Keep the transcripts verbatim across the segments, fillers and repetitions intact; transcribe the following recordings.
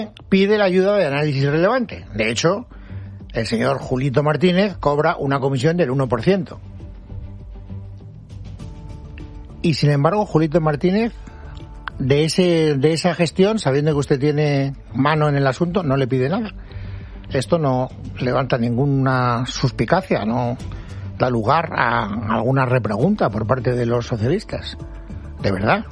pide la ayuda de análisis relevante. De hecho, el señor Julito Martínez cobra una comisión del uno por ciento. Y sin embargo, Julito Martínez, de ese de esa gestión, sabiendo que usted tiene mano en el asunto, no le pide nada. Esto no levanta ninguna suspicacia, no da lugar a alguna repregunta por parte de los socialistas. ¿De verdad?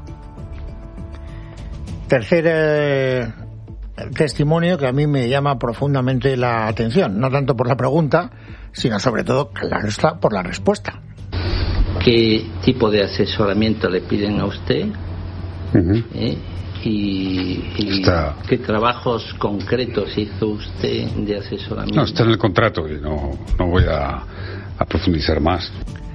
Tercer eh, testimonio que a mí me llama profundamente la atención, no tanto por la pregunta, sino sobre todo, claro está, por la respuesta. ¿Qué tipo de asesoramiento le piden a usted? Uh-huh. ¿Eh? Y, y ¿Qué trabajos concretos hizo usted de asesoramiento? No, está en el contrato y no, no voy a, a profundizar más.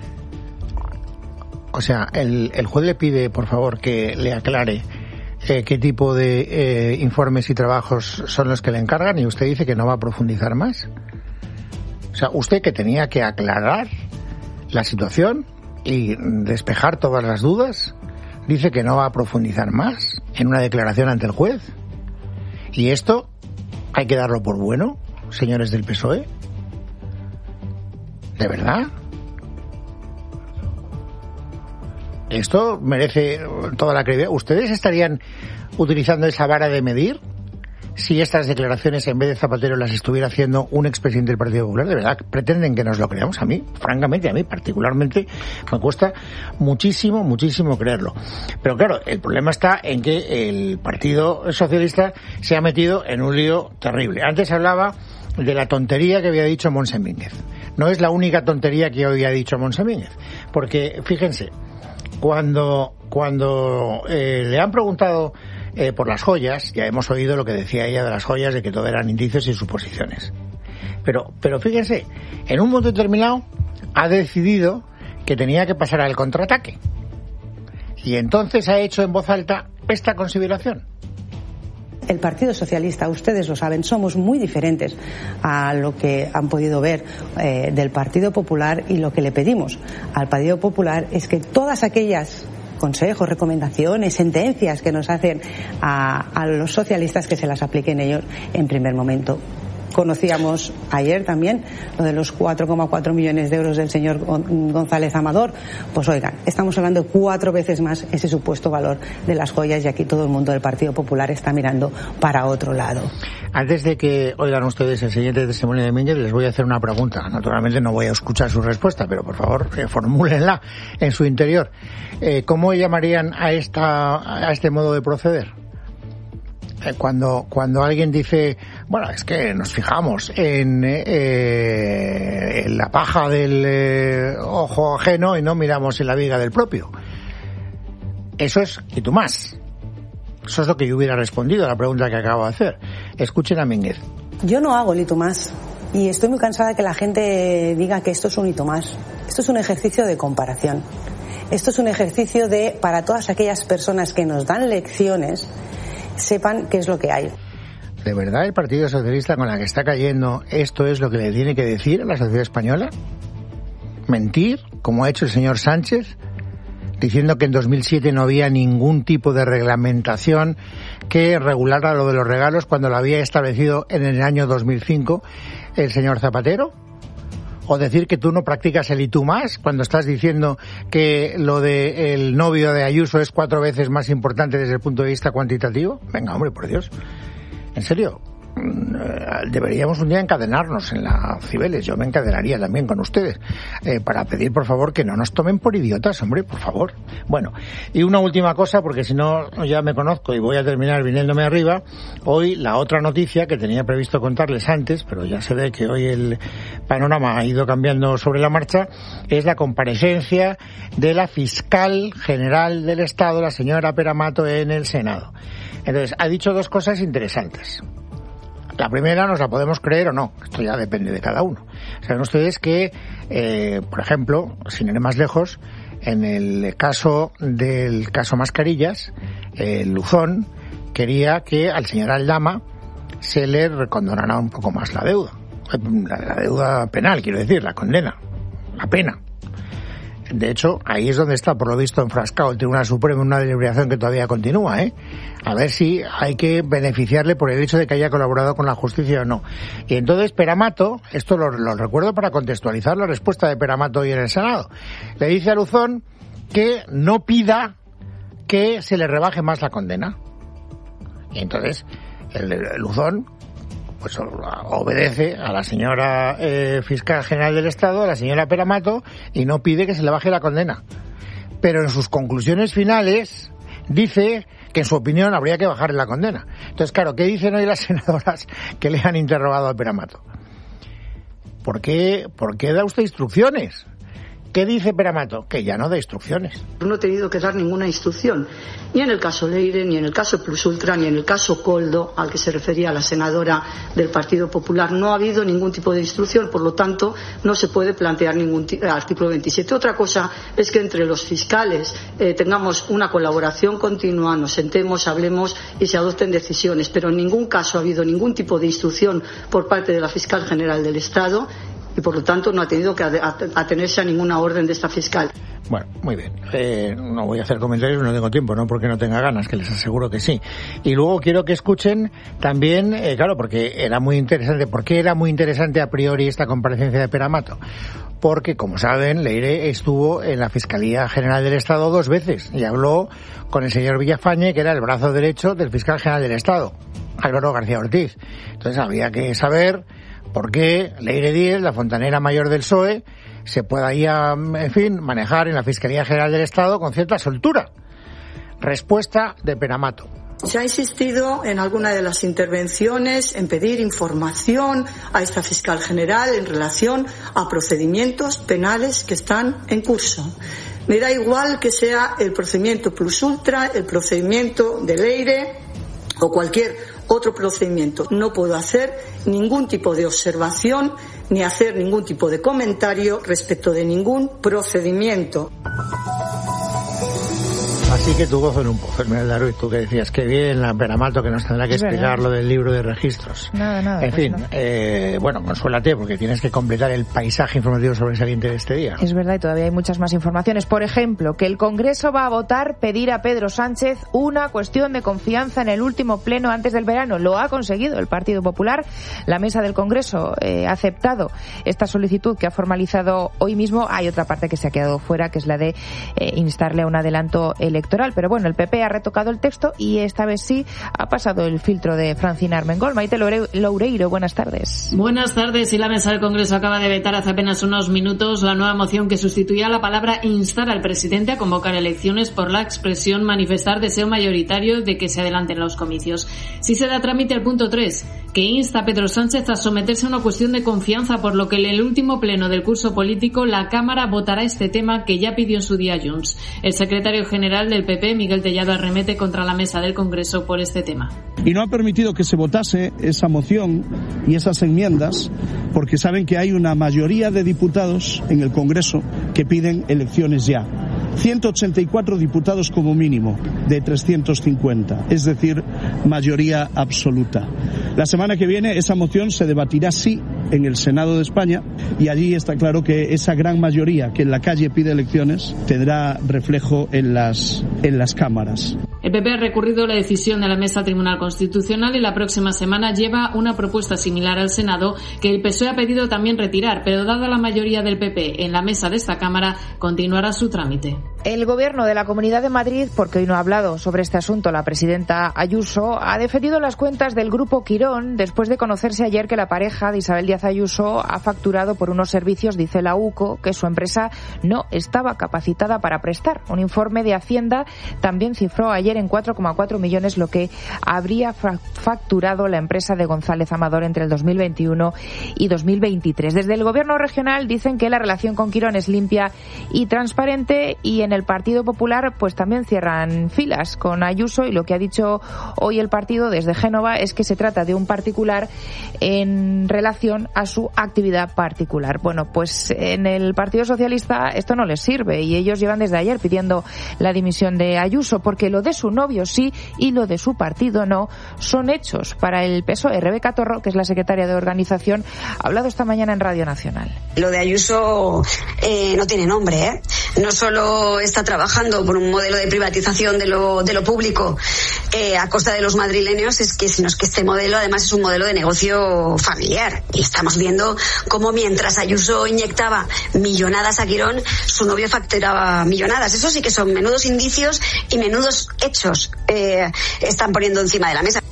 O sea, el, el juez le pide, por favor, que le aclare eh, qué tipo de eh, informes y trabajos son los que le encargan, y usted dice que no va a profundizar más. O sea, usted, que tenía que aclarar la situación y despejar todas las dudas, dice que no va a profundizar más en una declaración ante el juez. ¿Y esto hay que darlo por bueno, señores del P S O E? ¿De verdad? Esto merece toda la credibilidad. ¿Ustedes estarían utilizando esa vara de medir si estas declaraciones, en vez de Zapatero, las estuviera haciendo un expresidente del Partido Popular? ¿De verdad pretenden que nos lo creamos? A mí, francamente, a mí particularmente, me cuesta muchísimo, muchísimo creerlo. Pero claro, el problema está en que el Partido Socialista se ha metido en un lío terrible. Antes hablaba de la tontería que había dicho Montse Mínguez. No es la única tontería que hoy ha dicho Montse Mínguez, porque fíjense, cuando, cuando eh, le han preguntado Eh, por las joyas, ya hemos oído lo que decía ella de las joyas, de que todo eran indicios y suposiciones. Pero, pero fíjense, en un momento determinado ha decidido que tenía que pasar al contraataque. Y entonces ha hecho en voz alta esta consideración. El Partido Socialista, ustedes lo saben, somos muy diferentes a lo que han podido ver eh, del Partido Popular, y lo que le pedimos al Partido Popular es que todas aquellas consejos, recomendaciones, sentencias que nos hacen a, a los socialistas, que se las apliquen ellos en primer momento. Conocíamos ayer también lo de los cuatro coma cuatro millones de euros del señor González Amador. Pues oigan, estamos hablando de cuatro veces más ese supuesto valor de las joyas, y aquí todo el mundo del Partido Popular está mirando para otro lado. Antes de que oigan ustedes el siguiente testimonio de Mínguez, les voy a hacer una pregunta. Naturalmente no voy a escuchar su respuesta, pero por favor, eh, formúlenla en su interior. Eh, ¿Cómo llamarían a esta a este modo de proceder? Cuando cuando alguien dice, bueno, es que nos fijamos en, eh, en la paja del eh, ojo ajeno y no miramos en la viga del propio. Eso es y tú más. Eso es lo que yo hubiera respondido a la pregunta que acabo de hacer. Escuchen a Mínguez. Yo no hago ni tú más, y estoy muy cansada de que la gente diga que esto es un hito más. Esto es un ejercicio de comparación. Esto es un ejercicio de, para todas aquellas personas que nos dan lecciones, sepan qué es lo que hay. ¿De verdad el Partido Socialista, con la que está cayendo, esto es lo que le tiene que decir a la sociedad española? ¿Mentir, como ha hecho el señor Sánchez, diciendo que en dos mil siete no había ningún tipo de reglamentación que regulara lo de los regalos, cuando lo había establecido en el año dos mil cinco el señor Zapatero? ¿O decir que tú no practicas el y tú más, cuando estás diciendo que lo de el novio de Ayuso es cuatro veces más importante desde el punto de vista cuantitativo? Venga, hombre, por Dios. ¿En serio? Deberíamos un día encadenarnos en la Cibeles. Yo me encadenaría también con ustedes, eh, para pedir, por favor, que no nos tomen por idiotas, hombre, por favor. Bueno, y una última cosa, porque si no ya me conozco y voy a terminar viniéndome arriba. Hoy la otra noticia que tenía previsto contarles antes, pero ya se ve que hoy el panorama ha ido cambiando sobre la marcha, es la comparecencia de la fiscal general del Estado, la señora Pera Mato, en el Senado. Entonces, ha dicho dos cosas interesantes. La primera nos la podemos creer o no, esto ya depende de cada uno. Saben ustedes que, eh, por ejemplo, sin ir más lejos, en el caso del caso Mascarillas, eh, Luzón quería que al señor Aldama se le recondonara un poco más la deuda. La, la deuda penal, quiero decir, la condena, la pena. de hecho, ahí es donde está, por lo visto, enfrascado el Tribunal Supremo en una deliberación que todavía continúa, ¿eh? A ver si hay que beneficiarle por el hecho de que haya colaborado con la justicia o no. Y entonces Peramato, esto lo, lo recuerdo para contextualizar la respuesta de Peramato hoy en el Senado, le dice a Luzón que no pida que se le rebaje más la condena. Y entonces el, el Luzón pues obedece a la señora eh, fiscal general del Estado, a la señora Peramato, y no pide que se le baje la condena. Pero en sus conclusiones finales dice que en su opinión habría que bajarle la condena. Entonces, claro, ¿qué dicen hoy las senadoras que le han interrogado a Peramato? ¿Por qué, por qué da usted instrucciones? ¿Qué dice Peramato? Que ya no da instrucciones. No he tenido que dar ninguna instrucción, ni en el caso Leire, ni en el caso Plus Ultra, ni en el caso Koldo, al que se refería la senadora del Partido Popular. No ha habido ningún tipo de instrucción, por lo tanto, no se puede plantear ningún t- artículo veintisiete. Otra cosa es que entre los fiscales eh, tengamos una colaboración continua, nos sentemos, hablemos y se adopten decisiones, pero en ningún caso ha habido ningún tipo de instrucción por parte de la fiscal general del Estado y por lo tanto no ha tenido que atenerse a ninguna orden de esta fiscal. Bueno, muy bien. Eh, no voy a hacer comentarios, no tengo tiempo, no porque no tenga ganas, que les aseguro que sí. Y luego quiero que escuchen también, eh, claro, porque era muy interesante. ¿Por qué era muy interesante a priori esta comparecencia de Peramato? Porque, como saben, Leire estuvo en la Fiscalía General del Estado dos veces y habló con el señor Villafañe, que era el brazo derecho del fiscal general del Estado, Álvaro García Ortiz. Entonces había que saber por qué Leire Díez, la fontanera mayor del P S O E, se pueda, en fin, manejar en la Fiscalía General del Estado con cierta soltura. Respuesta de Peramato. Se ha insistido en alguna de las intervenciones en pedir información a esta fiscal general en relación a procedimientos penales que están en curso. Me da igual que sea el procedimiento Plus Ultra, el procedimiento de Leire o cualquier otro procedimiento. No puedo hacer ningún tipo de observación ni hacer ningún tipo de comentario respecto de ningún procedimiento. Así que tu gozo en un pozo, Esmeralda Ruiz, tú que decías que bien la Peramato que nos tendrá que explicar lo del libro de registros. Nada, nada. En pues fin, no. eh, bueno, consuélate porque tienes que completar el paisaje informativo sobresaliente de este día. Es verdad, y todavía hay muchas más informaciones. Por ejemplo, que el Congreso va a votar pedir a Pedro Sánchez una cuestión de confianza en el último pleno antes del verano. Lo ha conseguido el Partido Popular. La mesa del Congreso eh, ha aceptado esta solicitud que ha formalizado hoy mismo. Hay otra parte que se ha quedado fuera, que es la de eh, instarle a un adelanto electoral. Pero bueno, el P P ha retocado el texto y esta vez sí ha pasado el filtro de Francina Armengol. Maite Loureiro, buenas tardes. Buenas tardes. Y la mesa del Congreso acaba de vetar hace apenas unos minutos la nueva moción que sustituía la palabra instar al presidente a convocar elecciones por la expresión manifestar deseo mayoritario de que se adelanten los comicios. Sí se da trámite al punto tres, que insta a Pedro Sánchez a someterse a una cuestión de confianza, por lo que en el último pleno del curso político la Cámara votará este tema que ya pidió en su día Junts. El secretario general del P P, Miguel Tellado, arremete contra la mesa del Congreso por este tema. Y no ha permitido que se votase esa moción y esas enmiendas porque saben que hay una mayoría de diputados en el Congreso que piden elecciones ya. ciento ochenta y cuatro diputados como mínimo de trescientos cincuenta, es decir, mayoría absoluta. La semana que viene esa moción se debatirá sí en el Senado de España y allí está claro que esa gran mayoría que en la calle pide elecciones tendrá reflejo en las, en las cámaras. El P P ha recurrido la decisión de la Mesa Tribunal Constitucional y la próxima semana lleva una propuesta similar al Senado que el P S O E ha pedido también retirar, pero dada la mayoría del P P en la mesa de esta Cámara, continuará su trámite. El Gobierno de la Comunidad de Madrid, porque hoy no ha hablado sobre este asunto la presidenta Ayuso, ha defendido las cuentas del Grupo Quirón después de conocerse ayer que la pareja de Isabel Díaz Ayuso ha facturado por unos servicios, dice la U C O, que su empresa no estaba capacitada para prestar. Un informe de Hacienda también cifró ayer en cuatro coma cuatro millones lo que habría facturado la empresa de González Amador entre el dos mil veintiuno y dos mil veintitrés. Desde el Gobierno regional dicen que la relación con Quirón es limpia y transparente, y en el Partido Popular pues también cierran filas con Ayuso, y lo que ha dicho hoy el partido desde Génova es que se trata de un particular en relación a su actividad particular. Bueno, pues en el Partido Socialista esto no les sirve y ellos llevan desde ayer pidiendo la dimisión de Ayuso porque lo de su su novio sí y lo de su partido no, son hechos. Para el P S O E, Rebeca Torro, que es la secretaria de organización, ha hablado esta mañana en Radio Nacional. Lo de Ayuso eh, no tiene nombre, ¿eh? No solo está trabajando por un modelo de privatización de lo, de lo público eh, a costa de los madrileños, es que, sino es que este modelo además es un modelo de negocio familiar. Y estamos viendo cómo mientras Ayuso inyectaba millonadas a Quirón, su novio facturaba millonadas. Eso sí que son menudos indicios y menudos hechos eh, están poniendo encima de la mesa.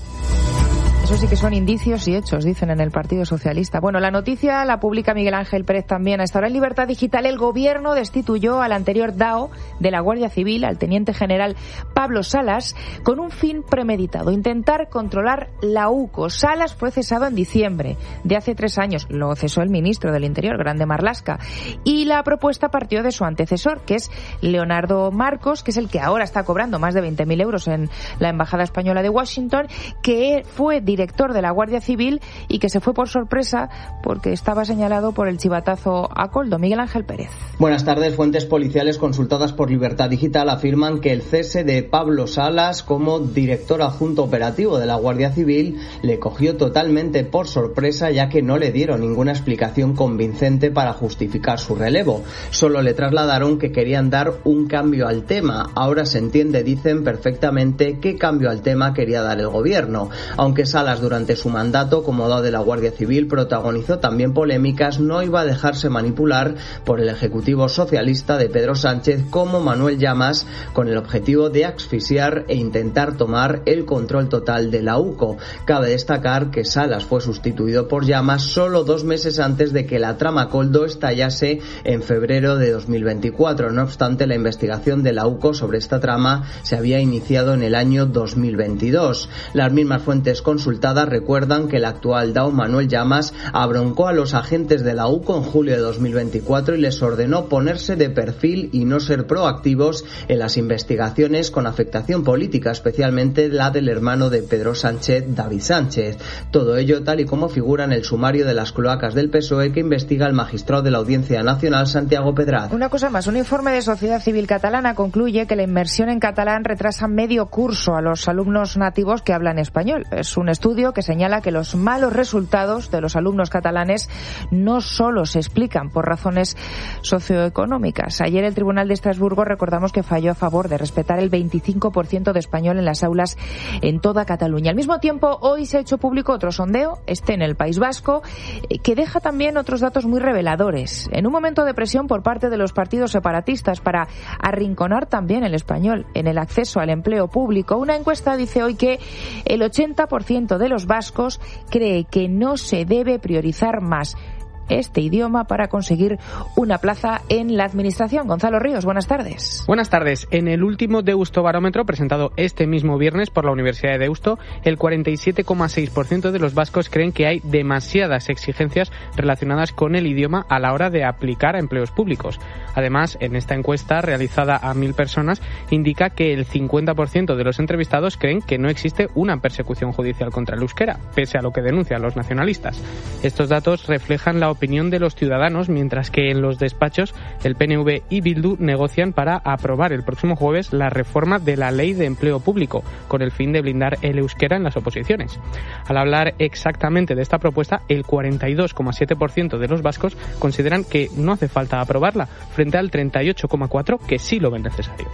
Eso sí que son indicios y hechos, dicen en el Partido Socialista. Bueno, la noticia la publica Miguel Ángel Pérez también. A esta hora en Libertad Digital, el Gobierno destituyó al anterior D A O de la Guardia Civil, al teniente general Pablo Salas, con un fin premeditado: intentar controlar la UCO. Salas fue cesado en diciembre de hace tres años. Lo cesó el ministro del Interior, Grande Marlaska. Y la propuesta partió de su antecesor, que es Leonardo Marcos, que es el que ahora está cobrando más de veinte mil euros en la Embajada Española de Washington, que fue director director de la Guardia Civil y que se fue por sorpresa porque estaba señalado por el chivatazo a Koldo. Miguel Ángel Pérez. Buenas tardes. Fuentes policiales consultadas por Libertad Digital afirman que el cese de Pablo Salas como director adjunto operativo de la Guardia Civil le cogió totalmente por sorpresa, ya que no le dieron ninguna explicación convincente para justificar su relevo. Solo le trasladaron que querían dar un cambio al tema. Ahora se entiende, dicen, perfectamente qué cambio al tema quería dar el gobierno. Aunque Salas durante su mandato como D A O de la Guardia Civil protagonizó también polémicas, no iba a dejarse manipular por el Ejecutivo Socialista de Pedro Sánchez como Manuel Llamas, con el objetivo de asfixiar e intentar tomar el control total de la UCO. Cabe destacar que Salas fue sustituido por Llamas solo dos meses antes de que la trama Koldo estallase en febrero de dos mil veinticuatro. No obstante, la investigación de la UCO sobre esta trama se había iniciado en el año dos mil veintidós. Las mismas fuentes consultadas recuerdan que el actual D A O, Manuel Llamas, abroncó a los agentes de la UCO en julio de dos mil veinticuatro y les ordenó ponerse de perfil y no ser proactivos en las investigaciones con afectación política, especialmente la del hermano de Pedro Sánchez, David Sánchez. Todo ello tal y como figura en el sumario de las cloacas del P S O E que investiga el magistrado de la Audiencia Nacional, Santiago Pedraz. Una cosa más, un informe de Sociedad Civil Catalana concluye que la inmersión en catalán retrasa medio curso a los alumnos nativos que hablan español. Es un estudio que señala que los malos resultados de los alumnos catalanes no solo se explican por razones socioeconómicas. Ayer el Tribunal de Estrasburgo, recordamos, que falló a favor de respetar el veinticinco por ciento de español en las aulas en toda Cataluña. Al mismo tiempo, hoy se ha hecho público otro sondeo, este en el País Vasco, que deja también otros datos muy reveladores. En un momento de presión por parte de los partidos separatistas para arrinconar también el español en el acceso al empleo público, una encuesta dice hoy que el ochenta por ciento de los vascos cree que no se debe priorizar más este idioma para conseguir una plaza en la administración. Gonzalo Ríos, buenas tardes. Buenas tardes. En el último Deusto Barómetro presentado este mismo viernes por la Universidad de Deusto, el cuarenta y siete coma seis por ciento de los vascos creen que hay demasiadas exigencias relacionadas con el idioma a la hora de aplicar a empleos públicos. Además, en esta encuesta realizada a mil personas, indica que el cincuenta por ciento de los entrevistados creen que no existe una persecución judicial contra el euskera, pese a lo que denuncian los nacionalistas. Estos datos reflejan la opinión de los ciudadanos, mientras que en los despachos el P N V y Bildu negocian para aprobar el próximo jueves la reforma de la Ley de Empleo Público, con el fin de blindar el euskera en las oposiciones. Al hablar exactamente de esta propuesta, el cuarenta y dos coma siete por ciento de los vascos consideran que no hace falta aprobarla, frente al treinta y ocho coma cuatro por ciento que sí lo ven necesario.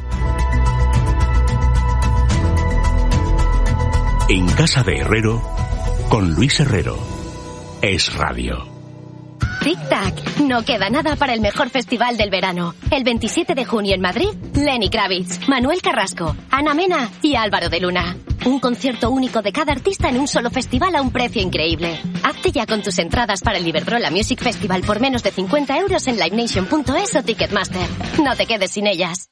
En casa de Herrero, con Luis Herrero. Es Radio. Tic-tac, no queda nada para el mejor festival del verano. El veintisiete de junio en Madrid, Lenny Kravitz, Manuel Carrasco, Ana Mena y Álvaro de Luna. Un concierto único de cada artista en un solo festival a un precio increíble. Hazte ya con tus entradas para el Iberdrola Music Festival por menos de cincuenta euros en livenation punto es o Ticketmaster. No te quedes sin ellas.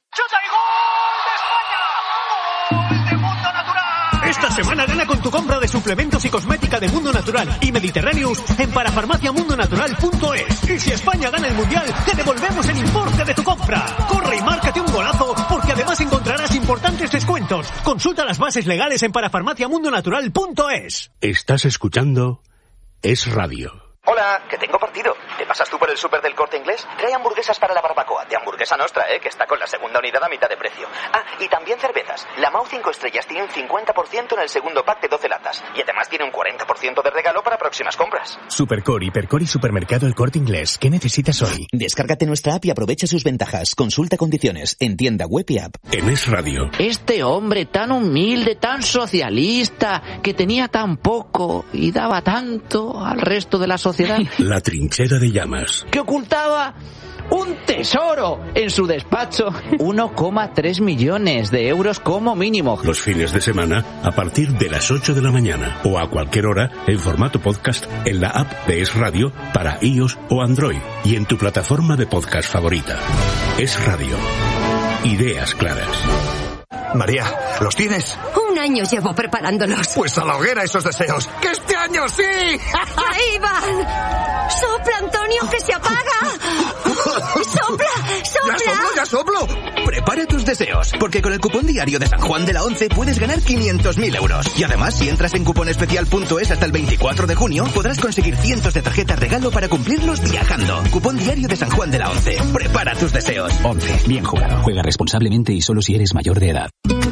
Esta semana gana con tu compra de suplementos y cosmética de Mundo Natural y Mediterraneous en parafarmacia mundo natural punto es. Y si España gana el Mundial, te devolvemos el importe de tu compra. Corre y márcate un golazo, porque además encontrarás importantes descuentos. Consulta las bases legales en parafarmacia mundo natural punto es. Estás escuchando Es Radio. Hola. Hola, que tengo partido. ¿Te pasas tú por el súper del Corte Inglés? Trae hamburguesas para la barbacoa, de Hamburguesa Nostra, ¿eh? Que está con la segunda unidad a mitad de precio. Ah, y también cervezas. La Mau cinco estrellas tiene un cincuenta por ciento en el segundo pack de doce latas. Y además tiene un cuarenta por ciento de regalo para próximas compras. Supercore, Hipercore y Supermercado El Corte Inglés. ¿Qué necesitas hoy? Descárgate nuestra app y aprovecha sus ventajas. Consulta condiciones en tienda web y app. En Es Radio. Este hombre tan humilde, tan socialista, que tenía tan poco y daba tanto al resto de la sociedad. La trinchera de llamas. Que ocultaba un tesoro en su despacho. uno coma tres millones de euros como mínimo. Los fines de semana a partir de las ocho de la mañana o a cualquier hora en formato podcast en la app de Es Radio para iOS o Android y en tu plataforma de podcast favorita. Es Radio. Ideas claras. María, ¿los tienes? Un año llevo preparándolos. Pues a la hoguera esos deseos. ¡Que este año sí! ¡Ahí van! ¡Sopla, Antonio, que se apaga! ¡Sopla, sopla! ¡Ya soplo, ya soplo! Prepara tus deseos, porque con el cupón diario de San Juan de la Once puedes ganar quinientos mil euros. Y además, si entras en cuponespecial punto es hasta el veinticuatro de junio, podrás conseguir cientos de tarjetas regalo para cumplirlos viajando. Cupón diario de San Juan de la Once. Prepara tus deseos. Once. Bien jugado. Juega responsablemente y solo si eres mayor de edad.